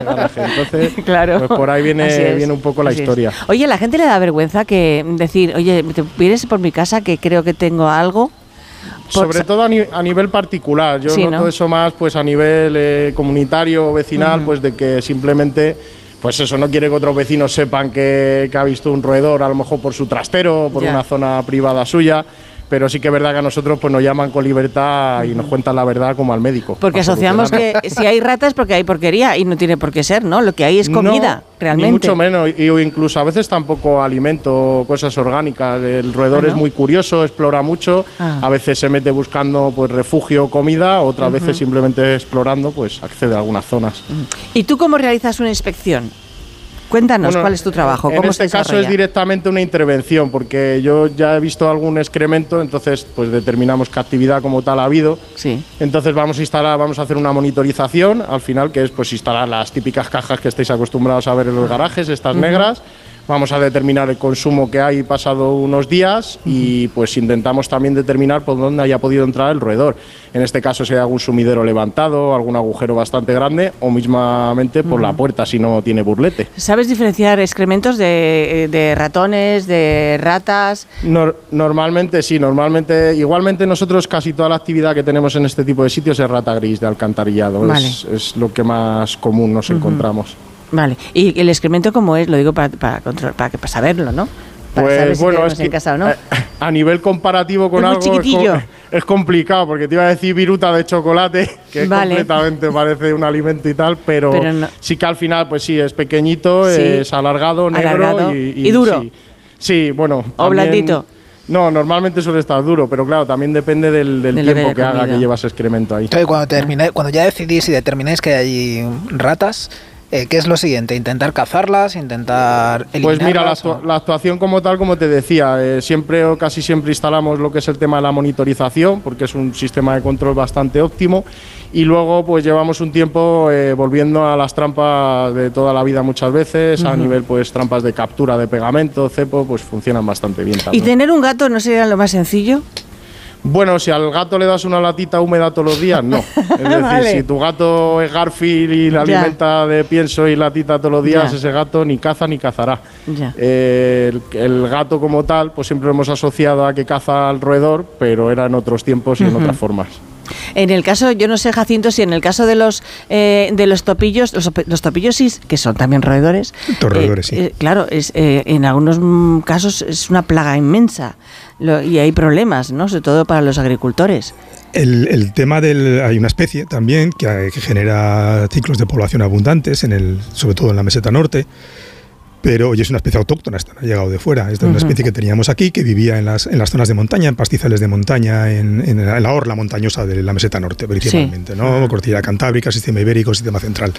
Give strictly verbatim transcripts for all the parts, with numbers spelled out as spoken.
Entonces, claro. pues por ahí viene, viene un poco la Así historia. Es. Oye, ¿la gente le da vergüenza que decir, oye, te vienes por mi casa que creo que tengo algo? Sobre Por, todo a, ni, a nivel particular, yo sí, noto ¿no? eso más pues a nivel eh, comunitario, vecinal, uh-huh. pues de que simplemente, pues eso, no quiere que otros vecinos sepan que, que ha visto un roedor, a lo mejor por su trastero, por yeah. una zona privada suya. Pero sí que es verdad que a nosotros pues nos llaman con libertad y nos cuentan la verdad como al médico. Porque asociamos que si hay ratas porque hay porquería y no tiene por qué ser, ¿no? Lo que hay es comida, no, realmente. Ni mucho menos, y incluso a veces tampoco alimento, cosas orgánicas. El roedor ah, ¿no? es muy curioso, explora mucho, ah. a veces se mete buscando pues refugio, comida, otras uh-huh. veces simplemente explorando pues accede a algunas zonas. Uh-huh. ¿Y tú cómo realizas una inspección? Cuéntanos, bueno, ¿cuál es tu trabajo? ¿Cómo en este caso es directamente una intervención, porque yo ya he visto algún excremento, entonces pues determinamos qué actividad como tal ha habido. Sí. Entonces vamos a instalar, vamos a hacer una monitorización, al final, que es pues instalar las típicas cajas que estáis acostumbrados a ver en los garajes, estas uh-huh. negras. Vamos a determinar el consumo que hay pasado unos días uh-huh. y pues intentamos también determinar por dónde haya podido entrar el roedor. En este caso, si hay algún sumidero levantado, algún agujero bastante grande o mismamente por uh-huh. la puerta si no tiene burlete. ¿Sabes diferenciar excrementos de, de ratones, de ratas? No, normalmente sí, normalmente. Igualmente nosotros casi toda la actividad que tenemos en este tipo de sitios es rata gris de alcantarillado. Vale. Es, es lo que más común nos uh-huh. encontramos. Vale, ¿y el excremento cómo es? Lo digo para, para, control, para, para saberlo, ¿no? Para pues saber si bueno, es que, en casa o no. A nivel comparativo con es algo chiquitillo. Es, es complicado, porque te iba a decir viruta de chocolate, que vale. completamente parece un alimento y tal, pero, pero no. sí que al final pues sí, es pequeñito, sí. es alargado, negro alargado. Y, y, ¿Y duro. Sí, sí bueno. O también, blandito. No, normalmente suele estar duro, pero claro, también depende del, del de tiempo que, que haga que llevas excremento ahí. Entonces, cuando, terminé, cuando ya decidís y determináis que hay ratas, Eh, ¿qué es lo siguiente? ¿Intentar cazarlas? ¿Intentar eliminarlas? Pues mira, la, actu- la actuación como tal, como te decía, eh, siempre o casi siempre instalamos lo que es el tema de la monitorización, porque es un sistema de control bastante óptimo, y luego pues llevamos un tiempo eh, volviendo a las trampas de toda la vida muchas veces, uh-huh. a nivel pues trampas de captura de pegamento, cepo, pues funcionan bastante bien también. ¿Y tener un gato no sería lo más sencillo? Bueno, si al gato le das una latita húmeda todos los días, no. Es decir, vale. si tu gato es Garfield y le alimenta de pienso y latita todos los días, ya. ese gato ni caza ni cazará. Eh, el, el gato como tal, pues siempre lo hemos asociado a que caza al roedor, pero era en otros tiempos y uh-huh. en otras formas. En el caso, yo no sé, Jacinto, si en el caso de los eh, de los topillos, los, los topillos sí, que son también roedores. Los roedores, eh, sí. Eh, claro, es, eh, en algunos casos es una plaga inmensa lo, y hay problemas, ¿no? Sobre todo para los agricultores. El, el tema del... Hay una especie también que, que genera ciclos de población abundantes, en el, sobre todo en la meseta norte. Pero hoy es una especie autóctona, esta no ha llegado de fuera. Esta es uh-huh. una especie que teníamos aquí, que vivía en las, en las zonas de montaña, en pastizales de montaña, en, en, en la orla montañosa de la meseta norte, principalmente, sí. ¿no? Cordillera Cantábrica, sistema ibérico, sistema central.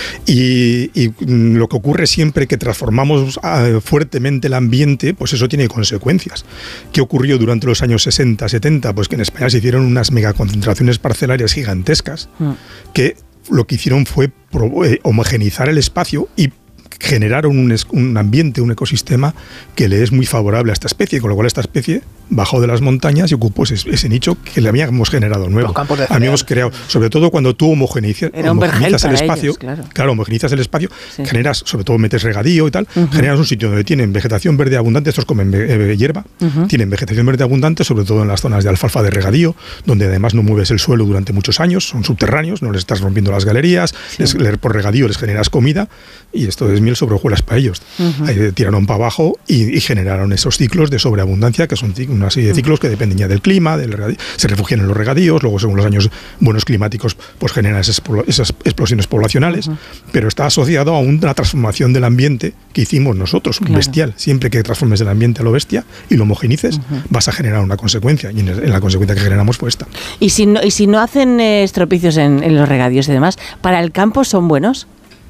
Y, y lo que ocurre siempre que transformamos uh, fuertemente el ambiente, pues eso tiene consecuencias. ¿Qué ocurrió durante los años sesenta, setenta? Pues que en España se hicieron unas megaconcentraciones parcelarias gigantescas, uh-huh. que lo que hicieron fue pro, eh, homogeneizar el espacio y generaron un, un ambiente, un ecosistema que le es muy favorable a esta especie, con lo cual esta especie bajó de las montañas y ocupó ese, ese nicho que le habíamos generado nuevo. Habíamos creado, sobre todo cuando tú homogeneizas, homogeneizas el espacio, ellos, claro. claro, homogeneizas el espacio, sí. generas, sobre todo metes regadío y tal, uh-huh. generas un sitio donde tienen vegetación verde abundante, estos comen eh, hierba, uh-huh. tienen vegetación verde abundante, sobre todo en las zonas de alfalfa de regadío, donde además no mueves el suelo durante muchos años, son subterráneos, no les estás rompiendo las galerías, sí. les, les, por regadío les generas comida, y esto es miel sobre hojuelas para ellos. Uh-huh. Ahí tiraron para abajo y, y generaron esos ciclos de sobreabundancia, que son una serie de ciclos uh-huh. que dependen ya del clima, del regadío, se refugian en los regadíos, luego según los años buenos climáticos pues generan esas, esas explosiones poblacionales, uh-huh. pero está asociado a una transformación del ambiente que hicimos nosotros, claro. bestial. Siempre que transformes el ambiente a lo bestia y lo homogenices, uh-huh. vas a generar una consecuencia, y en, el, en la consecuencia que generamos fue esta. ¿Y si no, y si no hacen eh, estropicios en, en los regadíos y demás, para el campo son buenos?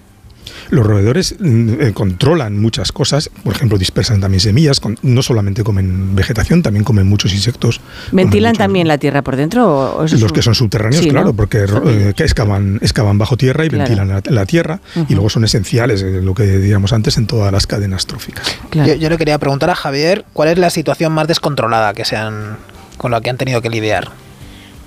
Los roedores eh, controlan muchas cosas, por ejemplo, dispersan también semillas, con, no solamente comen vegetación, también comen muchos insectos. ¿Ventilan muchos, también la tierra por dentro? O, o los un... que son subterráneos, sí, claro, ¿no? porque eh, que excavan, excavan bajo tierra y claro. ventilan la, la tierra, uh-huh. y luego son esenciales, eh, lo que decíamos antes, en todas las cadenas tróficas. Claro. Yo, yo le quería preguntar a Javier, ¿cuál es la situación más descontrolada que se han, con la que han tenido que lidiar?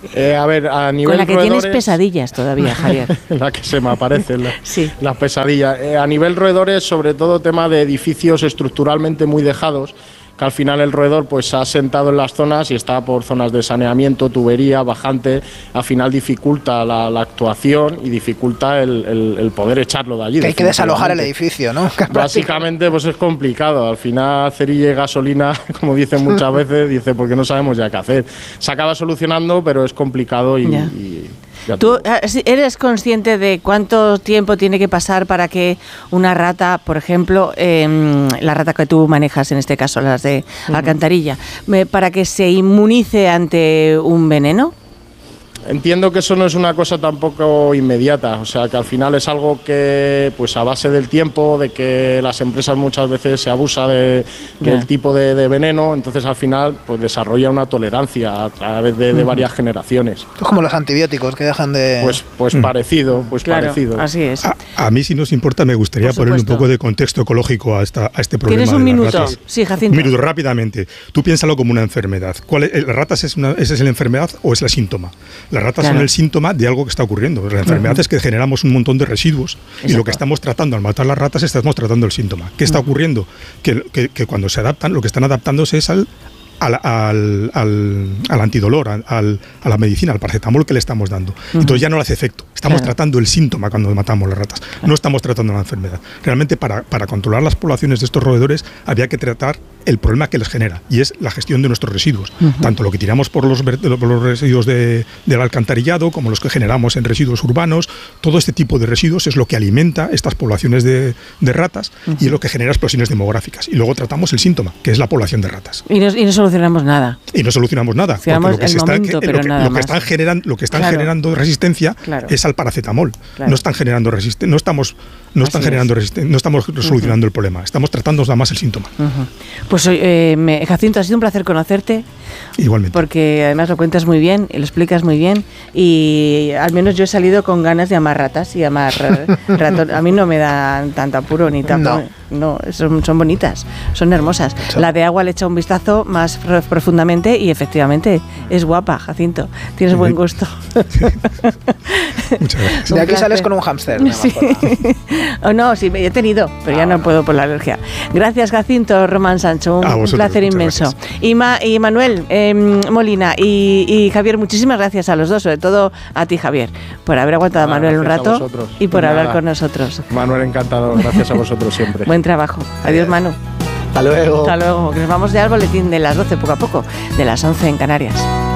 Eh, a ver, a nivel Con la que roedores, tienes pesadillas todavía, Javier. la que se me aparece, la, Sí. las pesadillas. Eh, a nivel roedores, sobre todo tema de edificios estructuralmente muy dejados, que al final el roedor pues se ha sentado en las zonas y está por zonas de saneamiento, tubería, bajante, al final dificulta la, la actuación y dificulta el, el, el poder echarlo de allí. Que hay que desalojar el edificio, ¿no? Básicamente pues es complicado, al final cerilla y gasolina, como dicen muchas veces, dice porque no sabemos ya qué hacer. Se acaba solucionando, pero es complicado y... Ya. y ya ¿Tú te- eres consciente de cuánto tiempo tiene que pasar para que una rata, por ejemplo, eh, la rata que tú manejas, en este caso las de alcantarilla, me- para que se inmunice ante un veneno? Entiendo que eso no es una cosa tampoco inmediata, o sea que al final es algo que pues a base del tiempo, de que las empresas muchas veces se abusa de, del Ya. tipo de, de veneno, entonces al final pues desarrolla una tolerancia a través de, de varias generaciones. Es como los antibióticos que dejan de... Pues, pues parecido, pues Claro, parecido. así es. A, a mí, si nos importa, me gustaría Por ponerle un supuesto. poco de contexto ecológico a, esta, a este problema. Tienes un de las minuto. ratas. Sí, Jacinto. Un minuto, rápidamente. Tú piénsalo como una enfermedad. ¿Cuál es, ¿Las ratas es, una, ¿esa es la enfermedad o es el síntoma? Las ratas Claro. son el síntoma de algo que está ocurriendo. La enfermedad es que generamos un montón de residuos y Exacto. lo que estamos tratando al matar las ratas estamos tratando el síntoma. ¿Qué está ocurriendo? Que, que, que cuando se adaptan, lo que están adaptándose es al Al, al, al, al antidolor, al, al, a la medicina, al paracetamol que le estamos dando. Uh-huh. Entonces ya no le hace efecto. Estamos claro. tratando el síntoma cuando matamos las ratas. Claro. No estamos tratando la enfermedad. Realmente para, para controlar las poblaciones de estos roedores había que tratar el problema que les genera y es la gestión de nuestros residuos. Uh-huh. Tanto lo que tiramos por los, por los residuos de, del alcantarillado como los que generamos en residuos urbanos. Todo este tipo de residuos es lo que alimenta estas poblaciones de, de ratas uh-huh. y es lo que genera explosiones demográficas. Y luego tratamos el síntoma, que es la población de ratas. Y no, y no solucionamos nada. Y no solucionamos nada. Solucionamos porque lo que, el se está, momento, que, pero lo que, nada lo que más. están, generando, lo que están Claro. generando resistencia Claro. es al paracetamol. Claro. No están generando resistencia. No estamos, no están Así generando es. resistencia. No estamos solucionando uh-huh. el problema. Estamos tratando nada más el síntoma. Uh-huh. Pues eh, me, Jacinto, ha sido un placer conocerte. Igualmente. Porque además lo cuentas muy bien y lo explicas muy bien. Y al menos yo he salido con ganas de amar ratas y amar ratos. A mí no me dan tanto apuro ni tampoco. No. No, son, son bonitas, son hermosas. Sí. La de agua le echa un vistazo más profundamente y efectivamente es guapa, Jacinto. Tienes buen gusto. Muchas gracias. De aquí sales con un hámster. Sí. Oh, no, sí, he tenido, pero ah, ya no bueno. puedo por la alergia. Gracias, Jacinto, Román Sancho. Un, un placer inmenso. Y, Ma, y Manuel eh, Molina y, y Javier, muchísimas gracias a los dos, sobre todo a ti, Javier, por haber aguantado ah, a Manuel un rato y por hablar con nosotros. Manuel, encantado. Gracias a vosotros siempre. Buen trabajo. Adiós, Manu. Hasta luego. Hasta luego. Que nos vamos ya al boletín de las doce, poco a poco, de las once en Canarias.